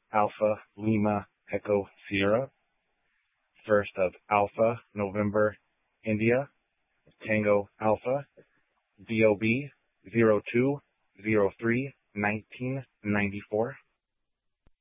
Alpha Lima Echo Sierra. First of Alpha November India Tango Alpha DOB 0203 1994.